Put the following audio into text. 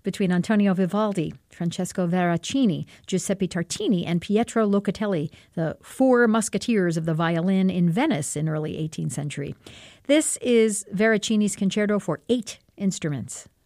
between Antonio Vivaldi, Francesco Veracini, Giuseppe Tartini, and Pietro Locatelli, the four musketeers of the violin in Venice in early 18th century. This is Veracini's concerto for 8 instruments.